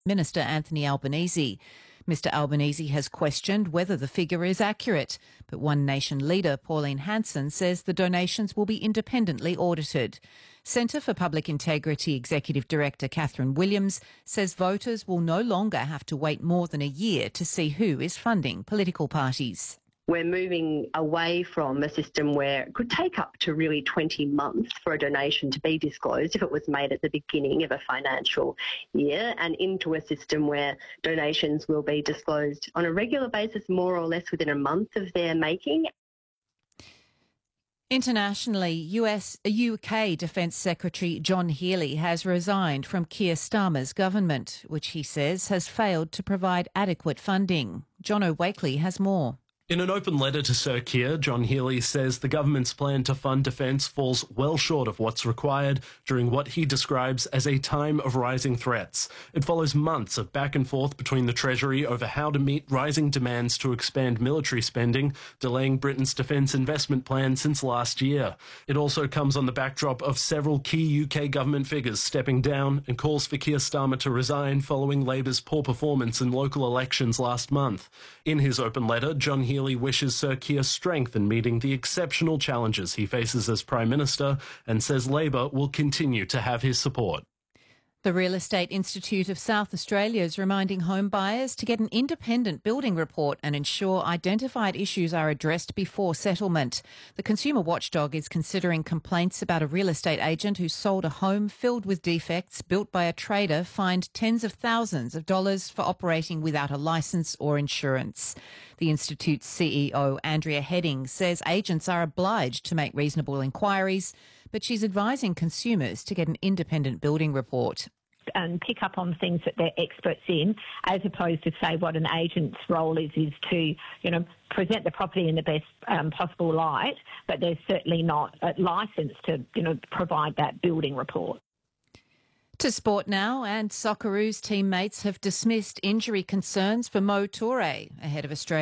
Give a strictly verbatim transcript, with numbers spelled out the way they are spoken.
Minister Anthony Albanese. Mister Albanese has questioned whether the figure is accurate, but One Nation leader Pauline Hanson says the donations will be independently audited. Centre for Public Integrity Executive Director Catherine Williams says voters will no longer have to wait more than a year to see who is funding political parties. We're moving away from a system where it could take up to really twenty months for a donation to be disclosed if it was made at the beginning of a financial year, and into a system where donations will be disclosed on a regular basis, more or less within a month of their making. Internationally, U S, U K Defence Secretary John Healey has resigned from Keir Starmer's government, which he says has failed to provide adequate funding. John O'Wakely has more. In an open letter to Sir Keir, John Healey says the government's plan to fund defence falls well short of what's required during what he describes as a time of rising threats. It follows months of back and forth between the Treasury over how to meet rising demands to expand military spending, delaying Britain's defence investment plan since last year. It also comes on the backdrop of several key U K government figures stepping down and calls for Keir Starmer to resign following Labour's poor performance in local elections last month. In his open letter, John Healey wishes Sir Keir strength in meeting the exceptional challenges he faces as Prime Minister and says Labor will continue to have his support. The Real Estate Institute of South Australia is reminding home buyers to get an independent building report and ensure identified issues are addressed before settlement. The consumer watchdog is considering complaints about a real estate agent who sold a home filled with defects built by a trader fined tens of thousands of dollars for operating without a licence or insurance. The Institute's C E O, Andrea Heading, says agents are obliged to make reasonable inquiries, but she's advising consumers to get an independent building report. And pick up on things that they're experts in, as opposed to say what an agent's role is, is to, you know, present the property in the best um, possible light, but they're certainly not licensed to, you know, provide that building report. To sport now, and Socceroos teammates have dismissed injury concerns for Mo Toure ahead of Australia.